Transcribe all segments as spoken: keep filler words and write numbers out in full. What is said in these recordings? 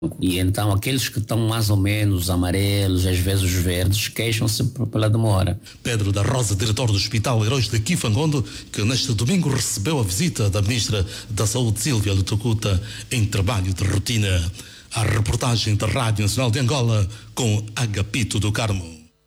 E então aqueles que estão mais ou menos amarelos, às vezes os verdes, queixam-se pela demora. Pedro da Rosa, diretor do Hospital Heróis de Kifangondo, que neste domingo recebeu a visita da Ministra da Saúde, Sílvia Lutucuta, em trabalho de rotina. A reportagem da Rádio Nacional de Angola com Agapito do Carmo.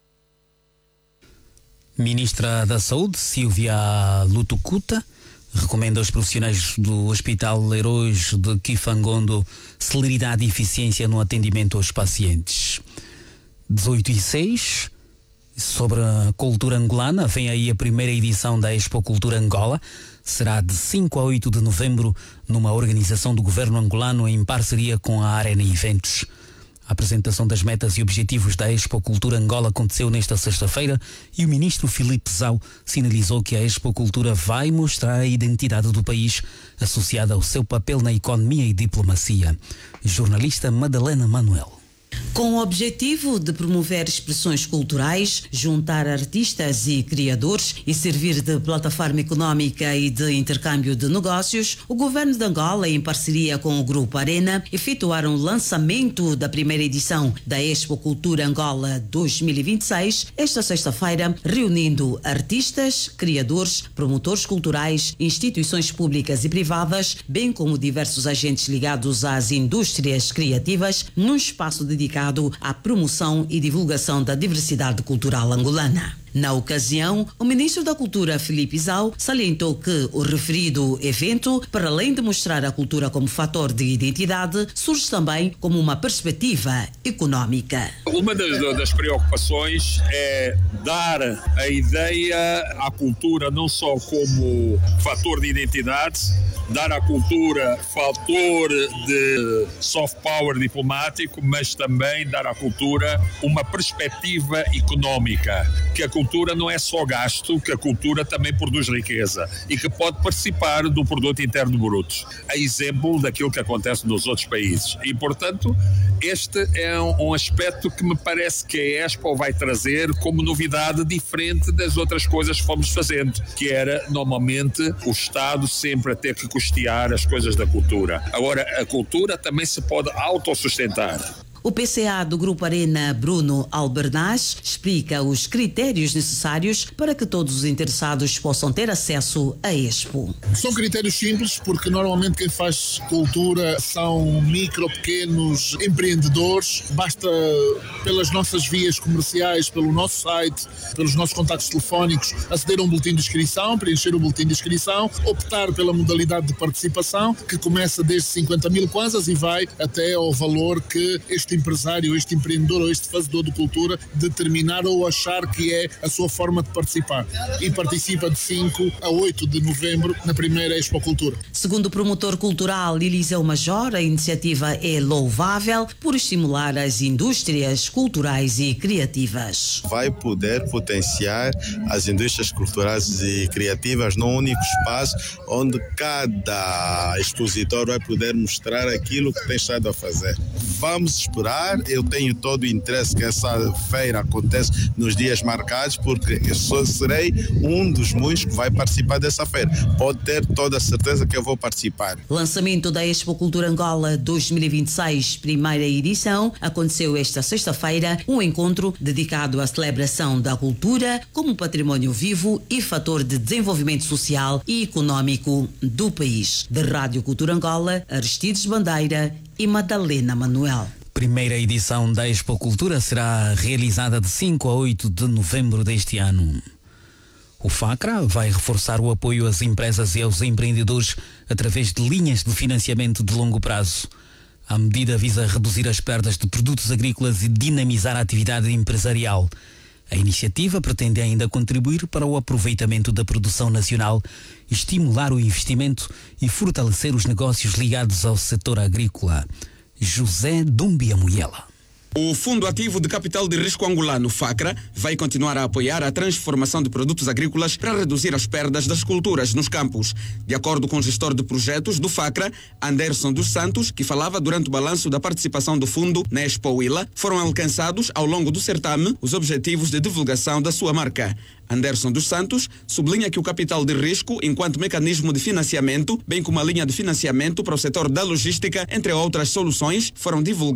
Ministra da Saúde, Sílvia Lutucuta, recomenda aos profissionais do Hospital Heróis de Kifangondo celeridade e eficiência no atendimento aos pacientes. dezoito e seis, sobre a cultura angolana, vem aí a primeira edição da Expo Cultura Angola. Será de cinco a oito de novembro, numa organização do governo angolano em parceria com a Arena Eventos. A apresentação das metas e objetivos da Expo Cultura Angola aconteceu nesta sexta-feira e o ministro Filipe Zau sinalizou que a Expo Cultura vai mostrar a identidade do país associada ao seu papel na economia e diplomacia. Jornalista Madalena Manuel. Com o objetivo de promover expressões culturais, juntar artistas e criadores e servir de plataforma económica e de intercâmbio de negócios, o governo de Angola, em parceria com o Grupo Arena, efetuaram o lançamento da primeira edição da Expo Cultura Angola dois mil e vinte e seis, esta sexta-feira, reunindo artistas, criadores, promotores culturais, instituições públicas e privadas, bem como diversos agentes ligados às indústrias criativas, num espaço dedicado à promoção e divulgação da diversidade cultural angolana. Na ocasião, o ministro da Cultura, Filipe Zau, salientou que o referido evento, para além de mostrar a cultura como fator de identidade, surge também como uma perspectiva económica. Uma das, das preocupações é dar a ideia à cultura não só como fator de identidade, dar à cultura fator de soft power diplomático, mas também dar à cultura uma perspectiva económica, que a cultura não é só gasto, que a cultura também produz riqueza e que pode participar do produto interno bruto, a exemplo daquilo que acontece nos outros países. E, portanto, este é um, um aspecto que me parece que a Expo vai trazer como novidade diferente das outras coisas que fomos fazendo, que era, normalmente, o Estado sempre a ter que custear as coisas da cultura. Agora, a cultura também se pode autossustentar. O P C A do Grupo Arena, Bruno Albernaz, explica os critérios necessários para que todos os interessados possam ter acesso à Expo. São critérios simples, porque normalmente quem faz cultura são micro, pequenos empreendedores. Basta, pelas nossas vias comerciais, pelo nosso site, pelos nossos contactos telefónicos, aceder a um boletim de inscrição, preencher o boletim de inscrição, optar pela modalidade de participação, que começa desde cinquenta mil kwanzas e vai até ao valor que este empresário, este empreendedor ou este fazedor de cultura determinar ou achar que é a sua forma de participar. E participa de cinco a oito de novembro na primeira Expo Cultura. Segundo o promotor cultural Eliseu Major, a iniciativa é louvável por estimular as indústrias culturais e criativas. Vai poder potenciar as indústrias culturais e criativas num único espaço onde cada expositor vai poder mostrar aquilo que tem estado a fazer. Vamos esperar. Eu tenho todo o interesse que essa feira aconteça nos dias marcados, porque eu só serei um dos muitos que vai participar dessa feira. Pode ter toda a certeza que eu vou participar. Lançamento da Expo Cultura Angola dois mil e vinte e seis, primeira edição, aconteceu esta sexta-feira, um encontro dedicado à celebração da cultura como património vivo e fator de desenvolvimento social e económico do país. Da Rádio Cultura Angola, Aristides Bandeira e Madalena Manuel. Primeira edição da Expo Cultura será realizada de cinco a oito de novembro deste ano. O FACRA vai reforçar o apoio às empresas e aos empreendedores através de linhas de financiamento de longo prazo. A medida visa reduzir as perdas de produtos agrícolas e dinamizar a atividade empresarial. A iniciativa pretende ainda contribuir para o aproveitamento da produção nacional, estimular o investimento e fortalecer os negócios ligados ao setor agrícola. José Dumbia Muyela. O Fundo Ativo de Capital de Risco Angolano, FACRA, vai continuar a apoiar a transformação de produtos agrícolas para reduzir as perdas das culturas nos campos. De acordo com o gestor de projetos do FACRA, Anderson dos Santos, que falava durante o balanço da participação do fundo na Expo Willa, foram alcançados ao longo do certame os objetivos de divulgação da sua marca. Anderson dos Santos sublinha que o capital de risco, enquanto mecanismo de financiamento, bem como a linha de financiamento para o setor da logística, entre outras soluções, foram divulgadas